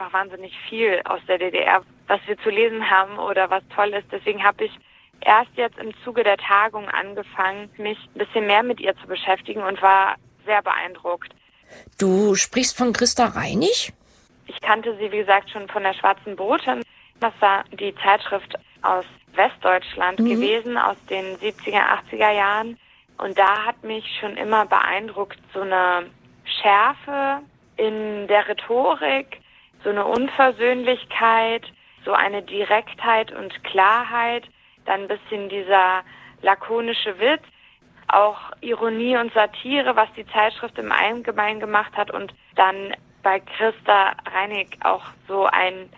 einfach wahnsinnig viel aus der DDR, was wir zu lesen haben oder was toll ist. Deswegen habe ich erst jetzt im Zuge der Tagung angefangen, mich ein bisschen mehr mit ihr zu beschäftigen und war sehr beeindruckt. Du sprichst von Christa Reinig? Ich kannte sie, wie gesagt, schon von der Schwarzen Botin. Das war die Zeitschrift aus Westdeutschland gewesen, aus den 70er, 80er Jahren. Und da hat mich schon immer beeindruckt, so eine Schärfe in der Rhetorik, so eine Unversöhnlichkeit, so eine Direktheit und Klarheit, dann ein bisschen dieser lakonische Witz, auch Ironie und Satire, was die Zeitschrift im Allgemeinen gemacht hat, und dann bei Christa Reinig auch so eine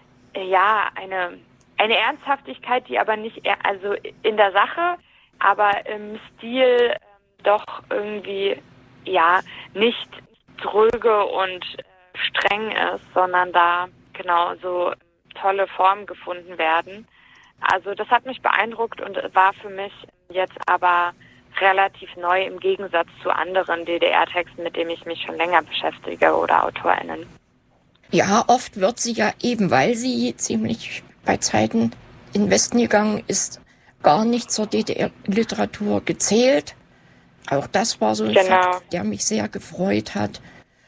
Ernsthaftigkeit, die aber nicht, also in der Sache, aber im Stil doch irgendwie, nicht dröge und streng ist, sondern da genau so tolle Formen gefunden werden. Also das hat mich beeindruckt und war für mich jetzt aber relativ neu im Gegensatz zu anderen DDR-Texten, mit denen ich mich schon länger beschäftige, oder AutorInnen. Ja, oft wird sie ja eben, weil sie ziemlich bei Zeiten in den Westen gegangen ist, gar nicht zur DDR-Literatur gezählt. Auch das war so ein Fakt, der mich sehr gefreut hat.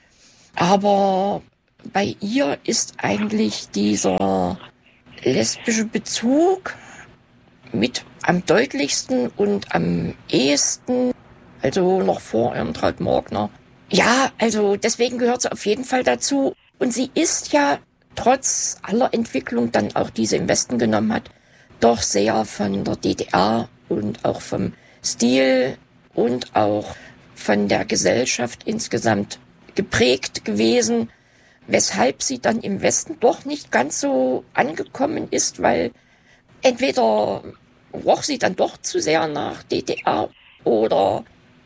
Aber bei ihr ist eigentlich dieser lesbische Bezug mit am deutlichsten und am ehesten, also noch vor Irmtraut Morgner. Ja, also deswegen gehört sie auf jeden Fall dazu. Und sie ist ja trotz aller Entwicklung dann auch, die sie im Westen genommen hat, doch sehr von der DDR und auch vom Stil und auch von der Gesellschaft insgesamt geprägt gewesen, weshalb sie dann im Westen doch nicht ganz so angekommen ist, weil entweder roch sie dann doch zu sehr nach DDR oder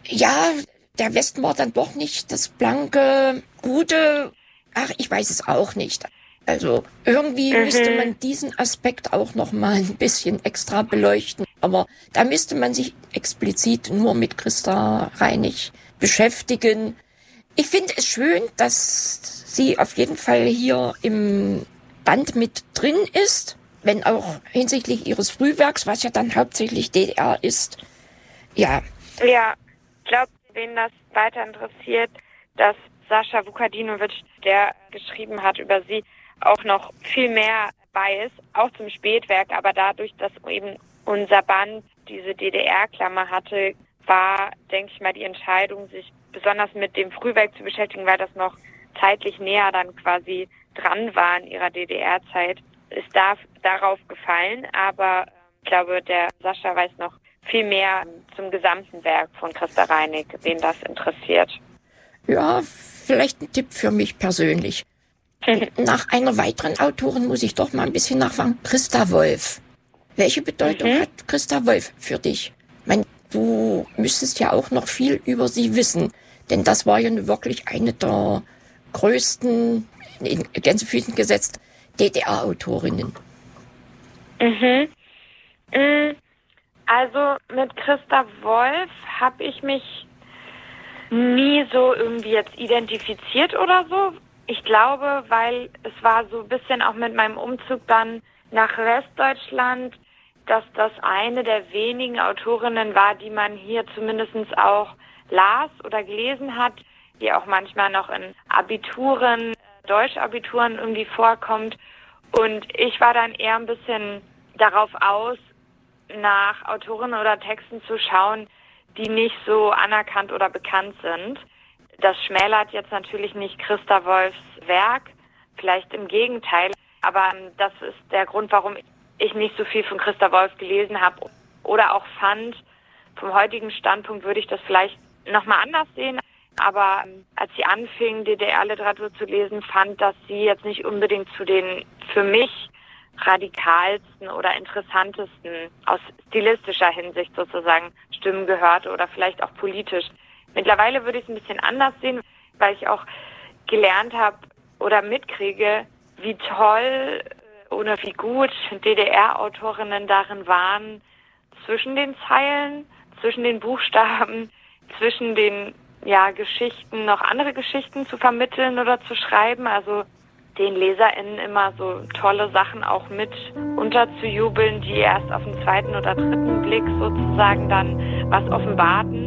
der Westen war dann doch nicht das blanke, gute, ich weiß es auch nicht. Also irgendwie müsste man diesen Aspekt auch noch mal ein bisschen extra beleuchten. Aber da müsste man sich explizit nur mit Christa Reinig beschäftigen. Ich finde es schön, dass sie auf jeden Fall hier im Band mit drin ist, wenn auch hinsichtlich ihres Frühwerks, was ja dann hauptsächlich DDR ist. Ja. Ja, ich glaube, wen das weiter interessiert, dass Sascha Vukadinovic, der geschrieben hat über sie, auch noch viel mehr weiß, auch zum Spätwerk, aber dadurch, dass eben unser Band diese DDR-Klammer hatte, war, denke ich mal, die Entscheidung, sich besonders mit dem Frühwerk zu beschäftigen, weil das noch zeitlich näher dann quasi dran war in ihrer DDR-Zeit, ist darauf gefallen, aber ich glaube, der Sascha weiß noch viel mehr zum gesamten Werk von Christa Reinig, wen das interessiert. Ja, vielleicht ein Tipp für mich persönlich. Nach einer weiteren Autorin muss ich doch mal ein bisschen nachfragen. Christa Wolf. Welche Bedeutung hat Christa Wolf für dich? Ich meine, du müsstest ja auch noch viel über sie wissen, denn das war ja wirklich eine der größten, in Gänsefüßen gesetzt, DDR-Autorinnen. Also mit Christa Wolf habe ich mich nie so irgendwie jetzt identifiziert oder so. Ich glaube, weil es war so ein bisschen auch mit meinem Umzug dann nach Westdeutschland, dass das eine der wenigen Autorinnen war, die man hier zumindest auch las oder gelesen hat, die auch manchmal noch in Abituren, Deutschabituren irgendwie vorkommt. Und ich war dann eher ein bisschen darauf aus, nach Autorinnen oder Texten zu schauen, die nicht so anerkannt oder bekannt sind. Das schmälert jetzt natürlich nicht Christa Wolfs Werk, vielleicht im Gegenteil, aber das ist der Grund, warum ich nicht so viel von Christa Wolf gelesen habe oder auch fand. Vom heutigen Standpunkt würde ich das vielleicht nochmal anders sehen, aber als sie anfing, DDR-Literatur zu lesen, fand, dass sie jetzt nicht unbedingt zu den für mich radikalsten oder interessantesten aus stilistischer Hinsicht sozusagen Stimmen gehörte oder vielleicht auch politisch. Mittlerweile würde ich es ein bisschen anders sehen, weil ich auch gelernt habe oder mitkriege, wie toll oder wie gut DDR-Autorinnen darin waren, zwischen den Zeilen, zwischen den Buchstaben, zwischen den Geschichten noch andere Geschichten zu vermitteln oder zu schreiben. Also den LeserInnen immer so tolle Sachen auch mit unterzujubeln, die erst auf den zweiten oder dritten Blick sozusagen dann was offenbarten.